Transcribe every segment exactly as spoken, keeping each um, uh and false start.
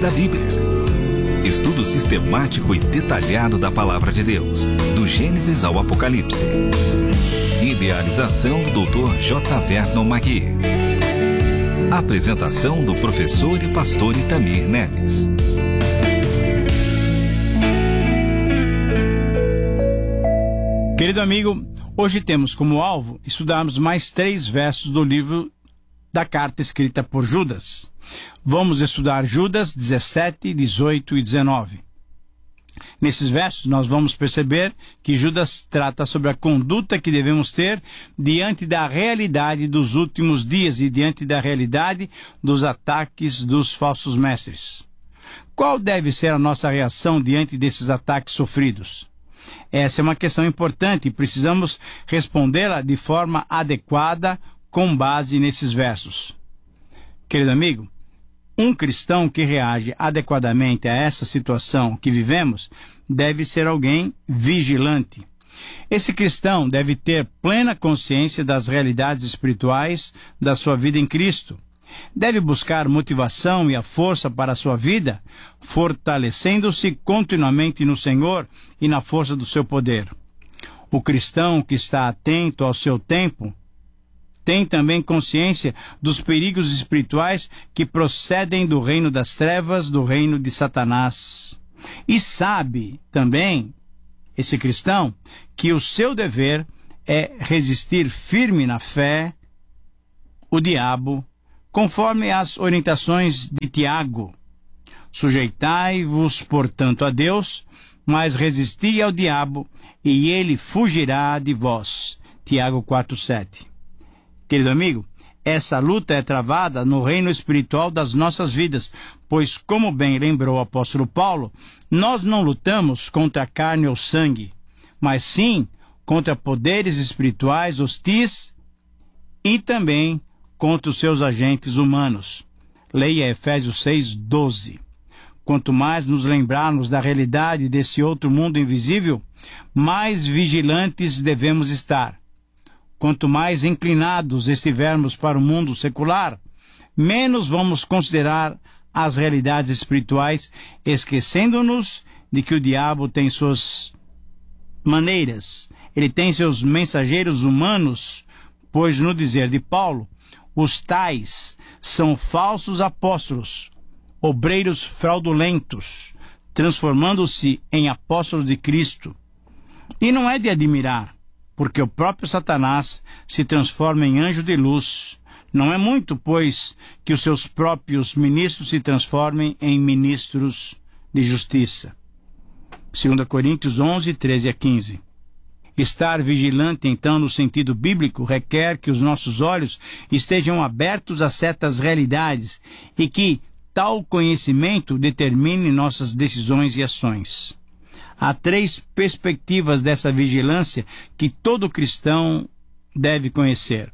da Bíblia. Estudo sistemático e detalhado da Palavra de Deus, do Gênesis ao Apocalipse. Idealização do doutor J. Vernon Magui. Apresentação do professor e pastor Itamir Neves. Querido amigo, hoje temos como alvo estudarmos mais três versos do livro da carta escrita por Judas. Vamos estudar Judas dezessete, dezoito e dezenove. Nesses versos nós vamos perceber que Judas trata sobre a conduta que devemos ter diante da realidade dos últimos dias e diante da realidade dos ataques dos falsos mestres. Qual deve ser a nossa reação diante desses ataques sofridos? Essa é uma questão importante e precisamos respondê-la de forma adequada com base nesses versos. Querido amigo, um cristão que reage adequadamente a essa situação que vivemos deve ser alguém vigilante. Esse cristão deve ter plena consciência das realidades espirituais da sua vida em Cristo. Deve buscar motivação e a força para a sua vida, fortalecendo-se continuamente no Senhor e na força do seu poder. O cristão que está atento ao seu tempo tem também consciência dos perigos espirituais que procedem do reino das trevas, do reino de Satanás. E sabe também, esse cristão, que o seu dever é resistir firme na fé o diabo, conforme as orientações de Tiago. Sujeitai-vos, portanto, a Deus, mas resisti ao diabo, e ele fugirá de vós. Tiago quatro, sete. Querido amigo, essa luta é travada no reino espiritual das nossas vidas, pois, como bem lembrou o apóstolo Paulo, nós não lutamos contra a carne ou sangue, mas sim contra poderes espirituais hostis e também contra os seus agentes humanos. Leia Efésios seis, doze. Quanto mais nos lembrarmos da realidade desse outro mundo invisível, mais vigilantes devemos estar. Quanto mais inclinados estivermos para o mundo secular, menos vamos considerar as realidades espirituais, esquecendo-nos de que o diabo tem suas maneiras, ele tem seus mensageiros humanos, pois no dizer de Paulo, os tais são falsos apóstolos, obreiros fraudulentos, transformando-se em apóstolos de Cristo. E não é de admirar, porque o próprio Satanás se transforma em anjo de luz. Não é muito, pois, que os seus próprios ministros se transformem em ministros de justiça. dois Coríntios onze, treze a quinze. Estar vigilante, então, no sentido bíblico, requer que os nossos olhos estejam abertos a certas realidades e que tal conhecimento determine nossas decisões e ações. Há três perspectivas dessa vigilância que todo cristão deve conhecer.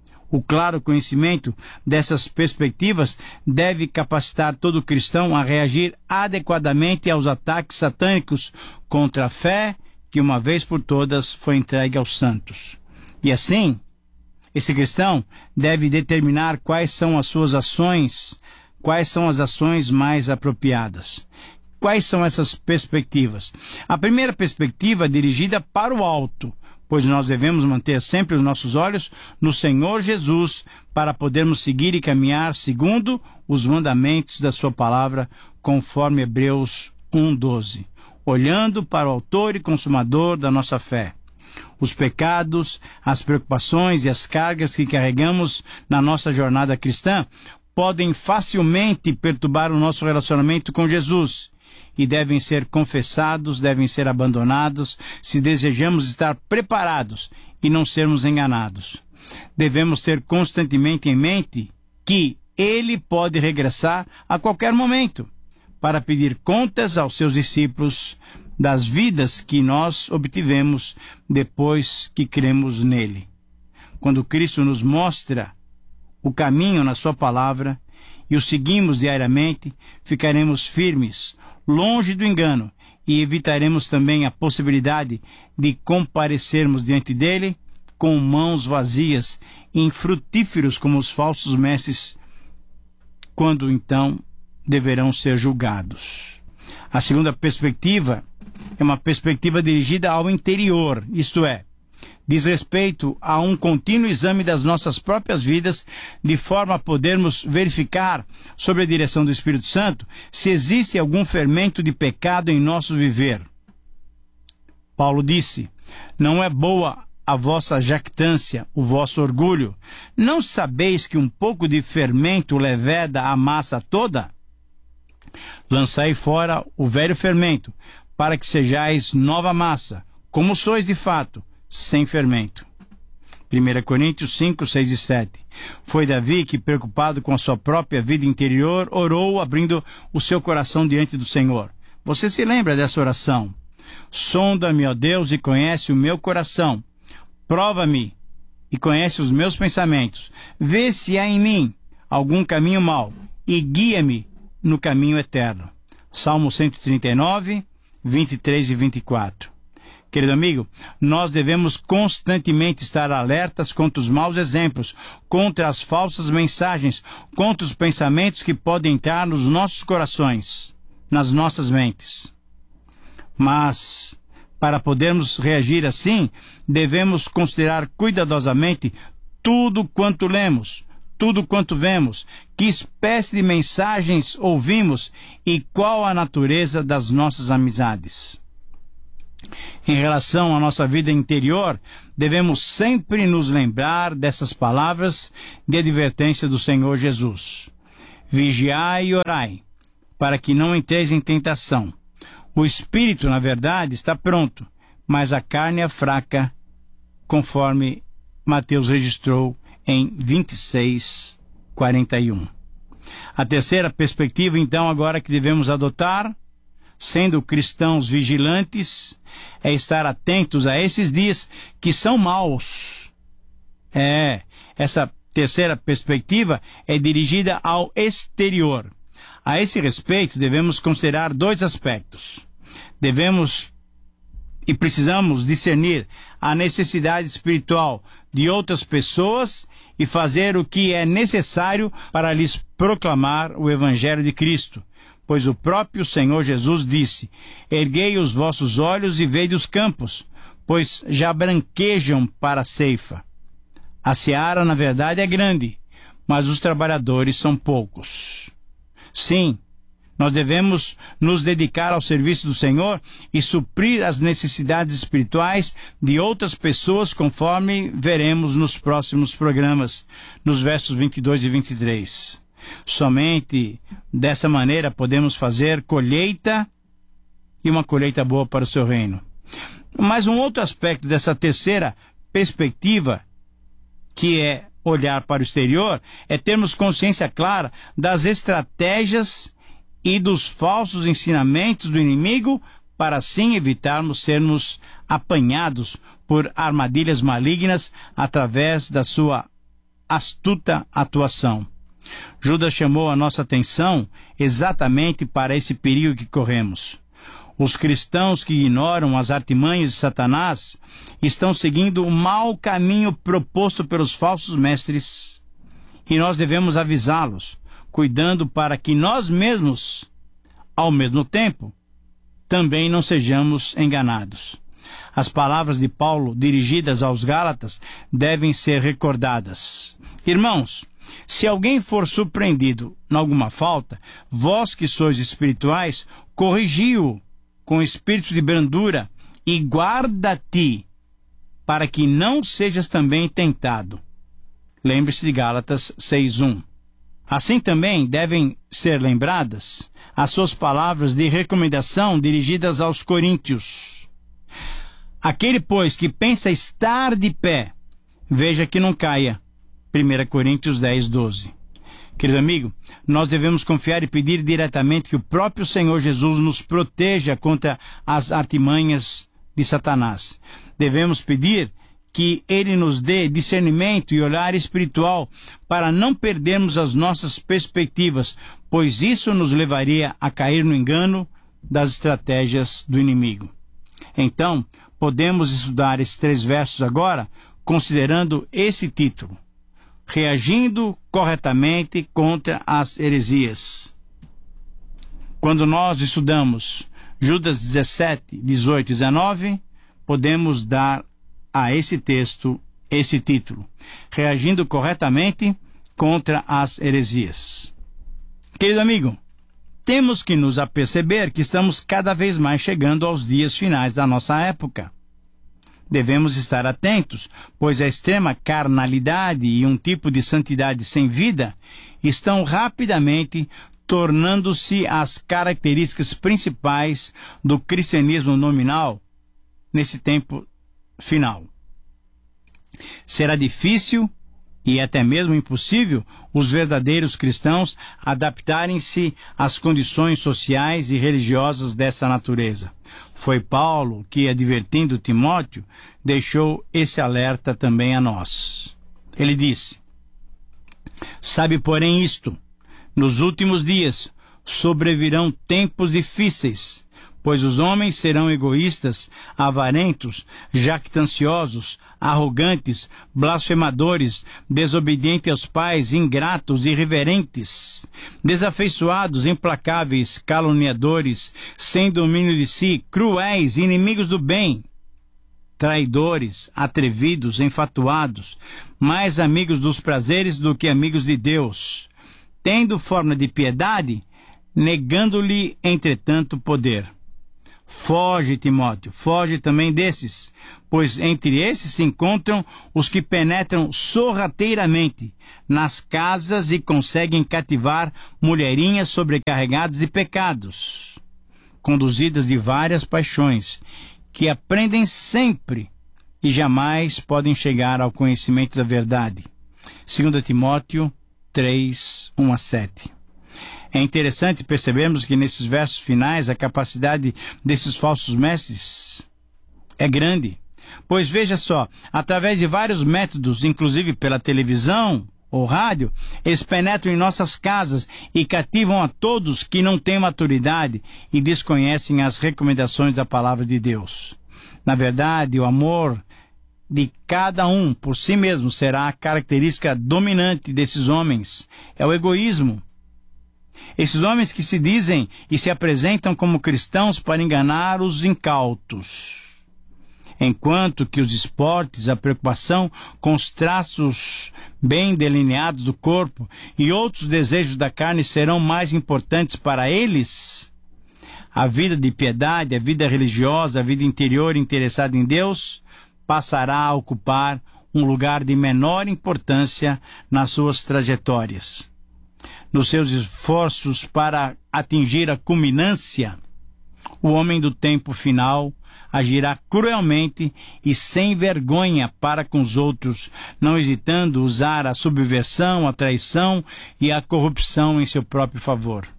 O claro conhecimento dessas perspectivas deve capacitar todo cristão a reagir adequadamente aos ataques satânicos contra a fé que uma vez por todas foi entregue aos santos. E assim, esse cristão deve determinar quais são as suas ações, quais são as ações mais apropriadas. Quais são essas perspectivas? A primeira perspectiva é dirigida para o alto, pois nós devemos manter sempre os nossos olhos no Senhor Jesus para podermos seguir e caminhar segundo os mandamentos da sua palavra, conforme Hebreus um, doze. Olhando para o autor e consumador da nossa fé. Os pecados, as preocupações e as cargas que carregamos na nossa jornada cristã podem facilmente perturbar o nosso relacionamento com Jesus e devem ser confessados, devem ser abandonados, se desejamos estar preparados e não sermos enganados. Devemos ter constantemente em mente que Ele pode regressar a qualquer momento para pedir contas aos seus discípulos das vidas que nós obtivemos depois que cremos nele. Quando Cristo nos mostra o caminho na sua palavra e o seguimos diariamente, ficaremos firmes, longe do engano, e evitaremos também a possibilidade de comparecermos diante dele com mãos vazias e infrutíferos como os falsos mestres, quando então deverão ser julgados. A segunda perspectiva é uma perspectiva dirigida ao interior, isto é, diz respeito a um contínuo exame das nossas próprias vidas, de forma a podermos verificar, sob a direção do Espírito Santo, se existe algum fermento de pecado em nosso viver. Paulo disse: não é boa a vossa jactância, o vosso orgulho. Não sabeis que um pouco de fermento leveda a massa toda? Lançai fora o velho fermento, para que sejais nova massa, como sois de fato, sem fermento. primeira Coríntios cinco, seis e sete. Foi Davi que, preocupado com a sua própria vida interior, orou abrindo o seu coração diante do Senhor. Você se lembra dessa oração? Sonda-me, ó Deus, e conhece o meu coração. Prova-me e conhece os meus pensamentos. Vê se há em mim algum caminho mau e guia-me no caminho eterno. Salmo cento e trinta e nove, vinte e três e vinte e quatro. Querido amigo, nós devemos constantemente estar alertas contra os maus exemplos, contra as falsas mensagens, contra os pensamentos que podem entrar nos nossos corações, nas nossas mentes. Mas, para podermos reagir assim, devemos considerar cuidadosamente tudo quanto lemos, tudo quanto vemos, que espécie de mensagens ouvimos e qual a natureza das nossas amizades. Em relação à nossa vida interior, devemos sempre nos lembrar dessas palavras de advertência do Senhor Jesus. Vigiai e orai, para que não entreis em tentação. O espírito, na verdade, está pronto, mas a carne é fraca, conforme Mateus registrou em vinte e seis, quarenta e um. A terceira perspectiva, então, agora que devemos adotar, sendo cristãos vigilantes, é estar atentos a esses dias que são maus. É, essa terceira perspectiva é dirigida ao exterior. A esse respeito, devemos considerar dois aspectos. Devemos e precisamos discernir a necessidade espiritual de outras pessoas e fazer o que é necessário para lhes proclamar o Evangelho de Cristo. Pois o próprio Senhor Jesus disse: erguei os vossos olhos e vede os campos, pois já branquejam para a ceifa. A seara, na verdade, é grande, mas os trabalhadores são poucos. Sim, nós devemos nos dedicar ao serviço do Senhor e suprir as necessidades espirituais de outras pessoas, conforme veremos nos próximos programas, nos versos vinte e dois e vinte e três. Somente dessa maneira podemos fazer colheita, e uma colheita boa para o seu reino. Mas um outro aspecto dessa terceira perspectiva, que é olhar para o exterior, é termos consciência clara das estratégias e dos falsos ensinamentos do inimigo, para assim evitarmos sermos apanhados por armadilhas malignas através da sua astuta atuação. Judas chamou a nossa atenção exatamente para esse perigo que corremos. Os cristãos que ignoram as artimanhas de Satanás estão seguindo o mau caminho proposto pelos falsos mestres, e nós devemos avisá-los, cuidando para que nós mesmos, ao mesmo tempo, também não sejamos enganados. As palavras de Paulo dirigidas aos Gálatas devem ser recordadas. Irmãos, se alguém for surpreendido em alguma falta, vós que sois espirituais, corrigi-o com espírito de brandura e guarda-te, para que não sejas também tentado. Lembre-se de Gálatas seis, um. Assim também devem ser lembradas as suas palavras de recomendação dirigidas aos coríntios. Aquele, pois, que pensa estar de pé, veja que não caia. primeira Coríntios dez, doze. Querido amigo, nós devemos confiar e pedir diretamente que o próprio Senhor Jesus nos proteja contra as artimanhas de Satanás. Devemos pedir que Ele nos dê discernimento e olhar espiritual para não perdermos as nossas perspectivas, pois isso nos levaria a cair no engano das estratégias do inimigo. Então, podemos estudar esses três versos agora, considerando esse título: reagindo corretamente contra as heresias. Quando nós estudamos Judas dezessete, dezoito e dezenove, podemos dar a esse texto esse título: Reagindo corretamente contra as heresias. Querido amigo, temos que nos aperceber que estamos cada vez mais chegando aos dias finais da nossa época. Devemos estar atentos, pois a extrema carnalidade e um tipo de santidade sem vida estão rapidamente tornando-se as características principais do cristianismo nominal nesse tempo final. Será difícil e até mesmo impossível os verdadeiros cristãos adaptarem-se às condições sociais e religiosas dessa natureza. Foi Paulo que, advertindo Timóteo, deixou esse alerta também a nós. Ele disse: Sabe, porém, isto: nos últimos dias sobrevirão tempos difíceis, pois os homens serão egoístas, avarentos, jactanciosos, arrogantes, blasfemadores, desobedientes aos pais, ingratos, irreverentes, desafeiçoados, implacáveis, caluniadores, sem domínio de si, cruéis, inimigos do bem, traidores, atrevidos, enfatuados, mais amigos dos prazeres do que amigos de Deus, tendo forma de piedade, negando-lhe, entretanto, poder. Foge, Timóteo, foge também desses, pois entre esses se encontram os que penetram sorrateiramente nas casas e conseguem cativar mulherinhas sobrecarregadas de pecados, conduzidas de várias paixões, que aprendem sempre e jamais podem chegar ao conhecimento da verdade. Segunda Timóteo três, um a sete. É interessante percebermos que nesses versos finais a capacidade desses falsos mestres é grande. Pois veja só, através de vários métodos, inclusive pela televisão ou rádio, eles penetram em nossas casas e cativam a todos que não têm maturidade e desconhecem as recomendações da palavra de Deus. Na verdade, o amor de cada um por si mesmo será a característica dominante desses homens. É o egoísmo. Esses homens que se dizem e se apresentam como cristãos para enganar os incautos. Enquanto que os esportes, a preocupação com os traços bem delineados do corpo e outros desejos da carne serão mais importantes para eles, a vida de piedade, a vida religiosa, a vida interior interessada em Deus, passará a ocupar um lugar de menor importância nas suas trajetórias. Nos seus esforços para atingir a culminância, o homem do tempo final agirá cruelmente e sem vergonha para com os outros, não hesitando usar a subversão, a traição e a corrupção em seu próprio favor.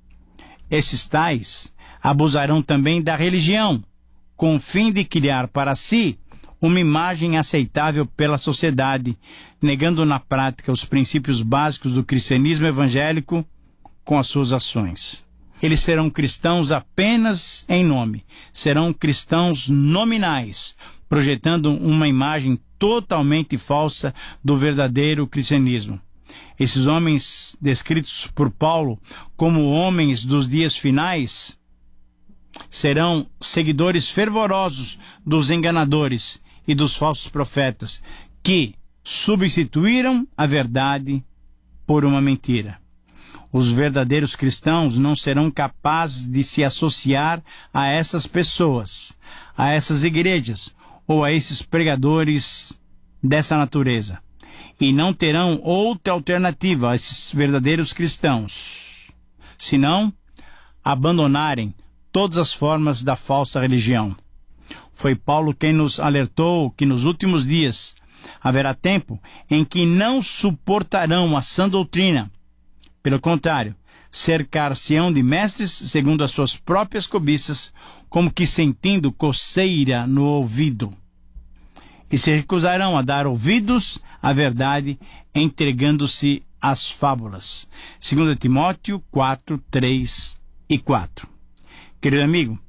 Esses tais abusarão também da religião, com o fim de criar para si uma imagem aceitável pela sociedade, negando na prática os princípios básicos do cristianismo evangélico com as suas ações. Eles serão cristãos apenas em nome, serão cristãos nominais, projetando uma imagem totalmente falsa do verdadeiro cristianismo. Esses homens, descritos por Paulo como homens dos dias finais, serão seguidores fervorosos dos enganadores e dos falsos profetas, que substituíram a verdade por uma mentira. Os verdadeiros cristãos não serão capazes de se associar a essas pessoas, a essas igrejas ou a esses pregadores dessa natureza, e não terão outra alternativa a esses verdadeiros cristãos, senão abandonarem todas as formas da falsa religião. Foi Paulo quem nos alertou que nos últimos dias haverá tempo em que não suportarão a sã doutrina. Pelo contrário, cercar-se-ão de mestres segundo as suas próprias cobiças, como que sentindo coceira no ouvido. E se recusarão a dar ouvidos à verdade, entregando-se às fábulas. Segunda Timóteo quatro, três e quatro. Querido amigo,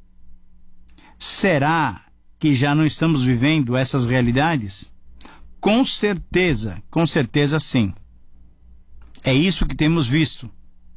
será que já não estamos vivendo essas realidades? Com certeza, com certeza sim. É isso que temos visto.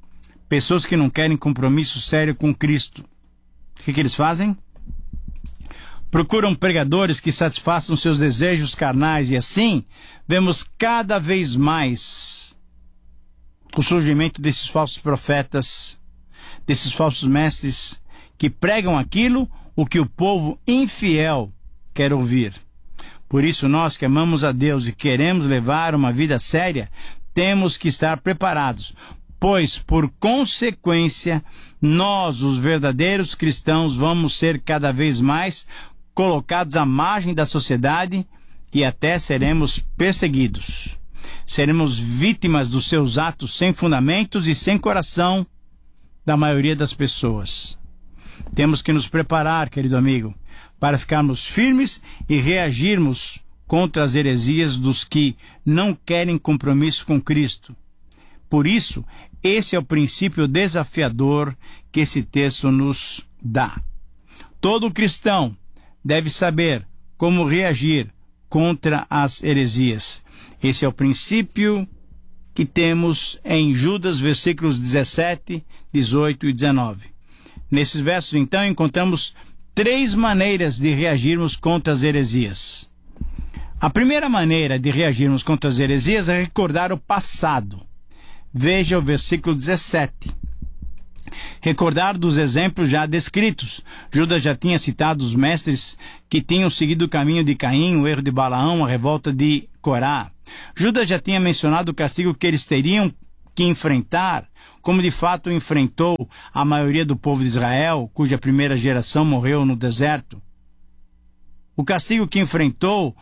pessoas que não querem compromisso sério com Cristo. O que, que eles fazem? Procuram pregadores que satisfaçam seus desejos carnais, e assim vemos cada vez mais o surgimento desses falsos profetas, desses falsos mestres que pregam aquilo o que o povo infiel quer ouvir. Por isso, nós que amamos a Deus e queremos levar uma vida séria, temos que estar preparados, pois, por consequência, nós, os verdadeiros cristãos, vamos ser cada vez mais colocados à margem da sociedade e até seremos perseguidos. Seremos vítimas dos seus atos sem fundamentos e sem coração da maioria das pessoas. Temos que nos preparar, querido amigo, para ficarmos firmes e reagirmos contra as heresias dos que não querem compromisso com Cristo. Por isso, esse é o princípio desafiador que esse texto nos dá. Todo cristão deve saber como reagir contra as heresias. Esse é o princípio que temos em Judas, versículos dezessete, dezoito e dezenove. Nesses versos, então, encontramos três maneiras de reagirmos contra as heresias. A primeira maneira de reagirmos contra as heresias é recordar o passado. Veja o versículo dezessete. Recordar dos exemplos já descritos. Judas já tinha citado os mestres que tinham seguido o caminho de Caim, o erro de Balaão, a revolta de Corá. Judas já tinha mencionado o castigo que eles teriam que enfrentar, como de fato enfrentou a maioria do povo de Israel, cuja primeira geração morreu no deserto. O castigo que enfrentou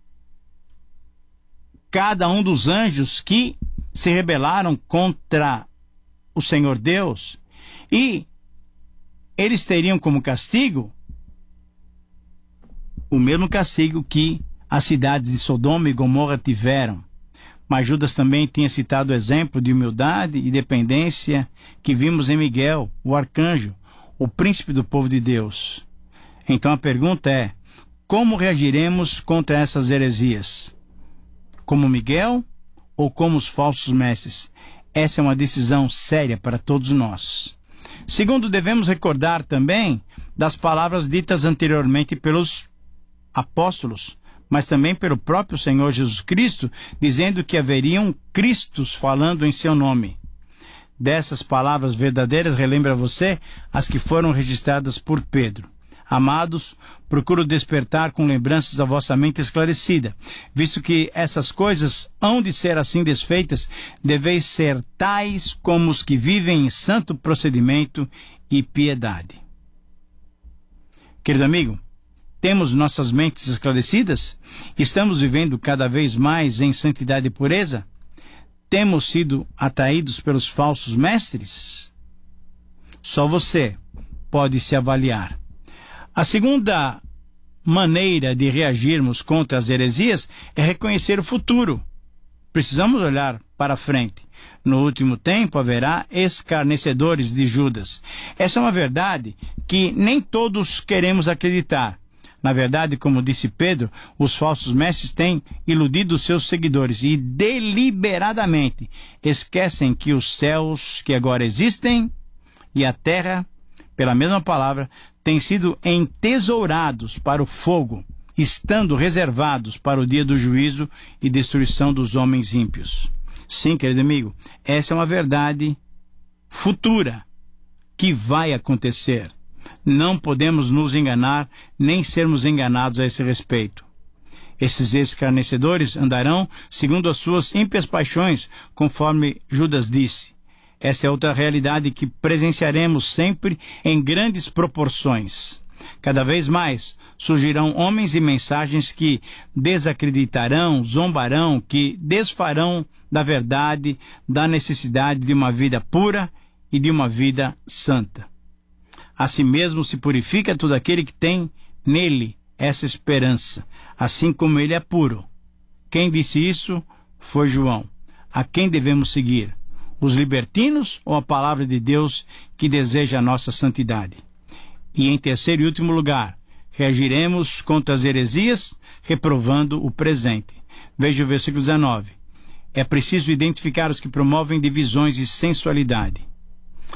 cada um dos anjos que se rebelaram contra o Senhor Deus. E eles teriam como castigo o mesmo castigo que as cidades de Sodoma e Gomorra tiveram. Mas Judas também tinha citado o exemplo de humildade e dependência que vimos em Miguel, o arcanjo, o príncipe do povo de Deus. Então a pergunta é: como reagiremos contra essas heresias? Como Miguel ou como os falsos mestres? Essa é uma decisão séria para todos nós. Segundo, devemos recordar também das palavras ditas anteriormente pelos apóstolos, mas também pelo próprio Senhor Jesus Cristo, dizendo que haveriam Cristos falando em seu nome. Dessas palavras verdadeiras, relembra você as que foram registradas por Pedro. Amados, procuro despertar com lembranças a vossa mente esclarecida, visto que essas coisas hão de ser assim desfeitas, deveis ser tais como os que vivem em santo procedimento e piedade. Querido amigo, temos nossas mentes esclarecidas? Estamos vivendo cada vez mais em santidade e pureza? Temos sido atraídos pelos falsos mestres? Só você pode se avaliar. A segunda maneira de reagirmos contra as heresias é reconhecer o futuro. Precisamos olhar para frente. No último tempo haverá escarnecedores de Judas. Essa é uma verdade que nem todos queremos acreditar. Na verdade, como disse Pedro, os falsos mestres têm iludido seus seguidores e deliberadamente esquecem que os céus que agora existem e a terra, pela mesma palavra, têm sido entesourados para o fogo, estando reservados para o dia do juízo e destruição dos homens ímpios. Sim, querido amigo, essa é uma verdade futura que vai acontecer. Não podemos nos enganar, nem sermos enganados a esse respeito. Esses escarnecedores andarão segundo as suas ímpias paixões, conforme Judas disse. Essa é outra realidade que presenciaremos sempre em grandes proporções. Cada vez mais surgirão homens e mensagens que desacreditarão, zombarão, que desfarão da verdade, da necessidade de uma vida pura e de uma vida santa. Assim mesmo se purifica todo aquele que tem nele essa esperança, assim como ele é puro. Quem disse isso foi João. A quem devemos seguir? Os libertinos ou a palavra de Deus que deseja a nossa santidade? E em terceiro e último lugar, reagiremos contra as heresias, reprovando o presente. Veja o versículo dezenove. É preciso identificar os que promovem divisões e sensualidade.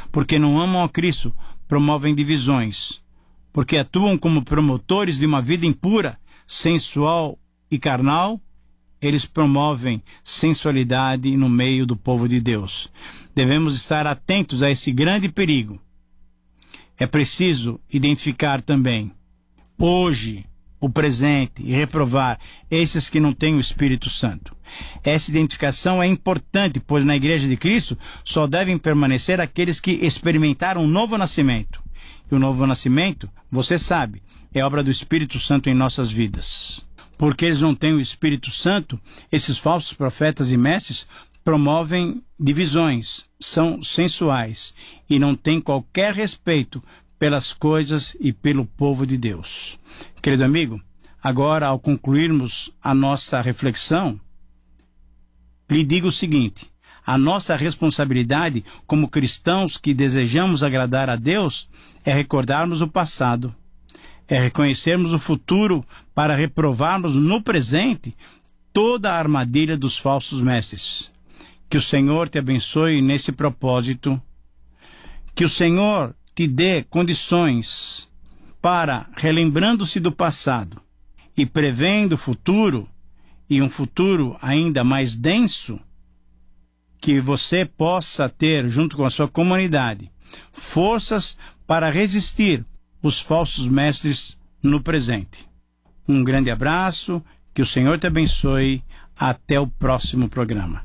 porque não amam a Cristo, promovem divisões, porque atuam como promotores de uma vida impura, sensual e carnal. Eles promovem sensualidade no meio do povo de Deus. Devemos estar atentos a esse grande perigo. É preciso identificar também, hoje, o presente e reprovar esses que não têm o Espírito Santo. Essa identificação é importante, pois na Igreja de Cristo só devem permanecer aqueles que experimentaram um novo nascimento. E o novo nascimento, você sabe, é obra do Espírito Santo em nossas vidas. Porque eles não têm o Espírito Santo, esses falsos profetas e mestres promovem divisões, são sensuais e não têm qualquer respeito pelas coisas e pelo povo de Deus. Querido amigo, agora ao concluirmos a nossa reflexão, lhe digo o seguinte: a nossa responsabilidade como cristãos que desejamos agradar a Deus é recordarmos o passado, é reconhecermos o futuro para reprovarmos no presente toda a armadilha dos falsos mestres. Que o Senhor te abençoe nesse propósito. Que o Senhor te dê condições para, relembrando-se do passado e prevendo o futuro, e um futuro ainda mais denso, que você possa ter, junto com a sua comunidade, forças para resistir os falsos mestres no presente. Um grande abraço, que o Senhor te abençoe. Até o próximo programa.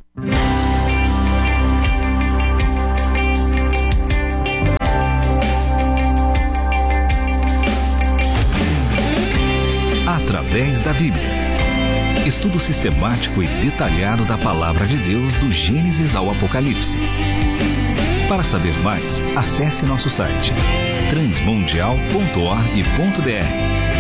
Através da Bíblia. Estudo sistemático e detalhado da Palavra de Deus do Gênesis ao Apocalipse. Para saber mais, acesse nosso site transmundial ponto org ponto br.